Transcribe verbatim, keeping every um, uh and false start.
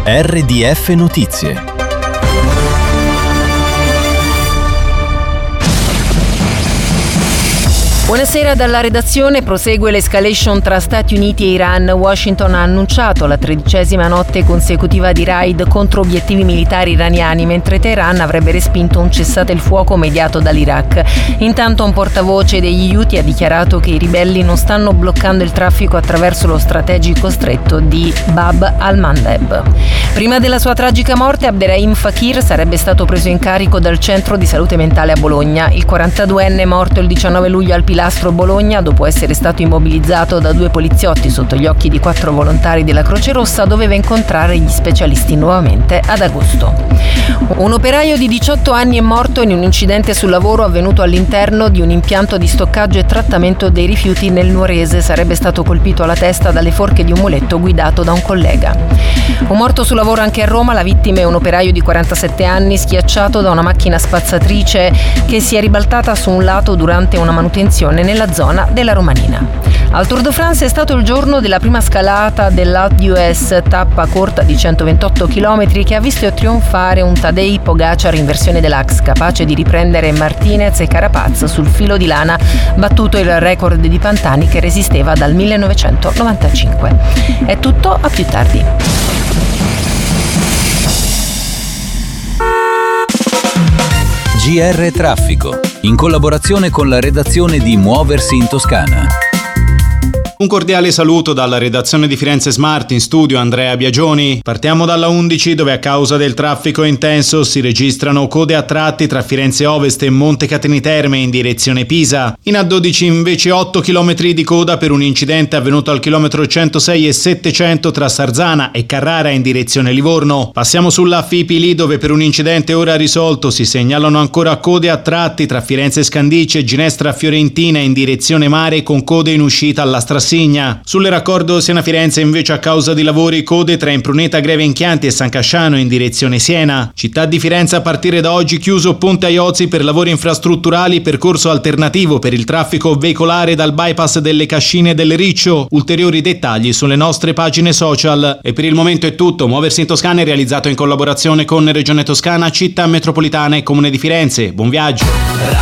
R D F Notizie. Buonasera dalla redazione. Prosegue l'escalation tra Stati Uniti e Iran. Washington ha annunciato la tredicesima notte consecutiva di raid contro obiettivi militari iraniani, mentre Teheran avrebbe respinto un cessate il fuoco mediato dall'Iraq. Intanto un portavoce degli Houthi ha dichiarato che i ribelli non stanno bloccando il traffico attraverso lo strategico stretto di Bab al-Mandeb. Prima della sua tragica morte, Abderrahim Fakir sarebbe stato preso in carico dal centro di salute mentale a Bologna. Il quarantaduenne è morto il diciannove luglio al Pilastro Bologna dopo essere stato immobilizzato da due poliziotti sotto gli occhi di quattro volontari della Croce Rossa. Doveva incontrare gli specialisti nuovamente ad agosto. Un operaio di diciotto anni è morto in un incidente sul lavoro avvenuto all'interno di un impianto di stoccaggio e trattamento dei rifiuti nel Nuorese. Sarebbe stato colpito alla testa dalle forche di un muletto guidato da un collega. Un morto sul lavoro anche a Roma. La vittima è un operaio di quarantasette anni schiacciato da una macchina spazzatrice che si è ribaltata su un lato durante una manutenzione nella zona della Romanina. Al Tour de France è stato il giorno della prima scalata dell'Alpe d'Huez, tappa corta di centoventotto chilometri che ha visto trionfare un Tadej Pogacar in versione deluxe, capace di riprendere Martinez e Carapaz sul filo di lana, battuto il record di Pantani che resisteva dal millenovecentonovantacinque. È tutto, a più tardi. G R Traffico, in collaborazione con la redazione di Muoversi in Toscana. Un cordiale saluto dalla redazione di Firenze Smart, in studio Andrea Biagioni. Partiamo dalla undici, dove a causa del traffico intenso si registrano code a tratti tra Firenze Ovest e Montecatini Terme in direzione Pisa. In A dodici invece otto chilometri di coda per un incidente avvenuto al chilometro centosei e settecento tra Sarzana e Carrara in direzione Livorno. Passiamo sulla Fipili, dove per un incidente ora risolto si segnalano ancora code a tratti tra Firenze Scandicci e Ginestra Fiorentina in direzione mare, con code in uscita alla Strassina. Sulle raccordo Siena-Firenze invece a causa di lavori code tra Impruneta Greve Inchianti e San Casciano in direzione Siena. Città di Firenze a partire da oggi chiuso Ponte Aiozzi per lavori infrastrutturali, percorso alternativo per il traffico veicolare dal bypass delle Cascine e del Riccio. Ulteriori dettagli sulle nostre pagine social. E per il momento è tutto. Muoversi in Toscana è realizzato in collaborazione con Regione Toscana, Città Metropolitana e Comune di Firenze. Buon viaggio!